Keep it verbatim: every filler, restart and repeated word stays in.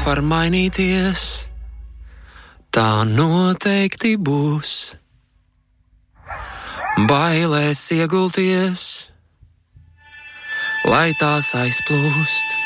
var mainīties, tā noteikti būs. Bailēs iegulties, lai tās aizplūst.